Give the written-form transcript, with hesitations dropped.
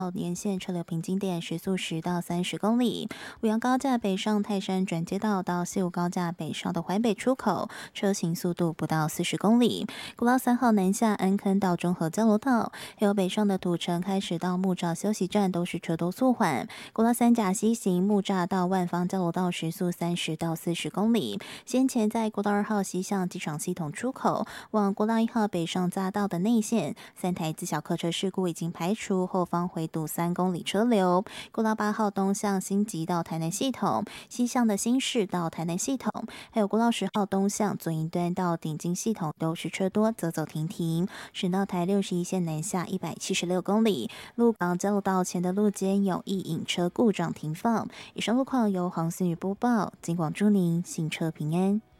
沿线车流平均点时速10到30公里。五杨高架北上泰山转接道到西武高架北上的环北出口，车行速度不到40公里。国道3号南下安坑到中和交流道，还有北上的土城开始到木栅休息站都是车多速缓。国道3甲西行木栅到万方交流道时速30到40公里。先前在国道2号西向机场系统出口往国道1号北上匝道的内线，3台自小客车事故已经排除，后方回堵3公里车流。国道8号东向新集到台南系统，西向的新市到台南系统，还有国道10号东向左营端到顶金系统都是车多，走走停停。省道台61线南下176公里，鹿港交流道前的路肩有一引车故障停放。以上路况由黄思雨播报，金广祝您行车平安。